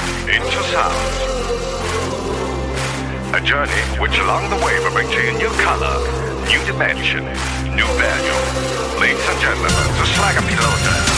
into sound. A journey which along the way will bring to you new color, new dimension, new value. Ladies and gentlemen, the Slag and Pilote.